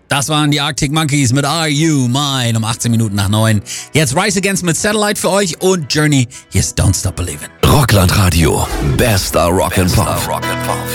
Das waren die Arctic Monkeys mit Are You Mine um 18 Minuten nach 9. Jetzt Rise Against mit Satellite für euch und Journey. Hier ist Don't Stop Believin'. Rockland Radio. Bester Rock and Pop.